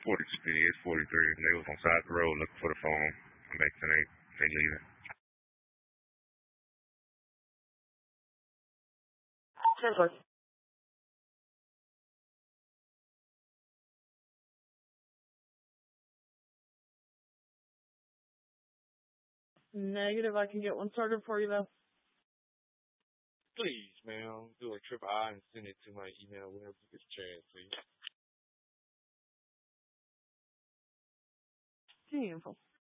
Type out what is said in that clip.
42. It's 43. They was on side of the road looking for the phone. Next thing they leaving. Sure. Negative. I can get one started for you though. Please, ma'am, do a trip I and send it to my email whenever you get a chance, please. Beautiful.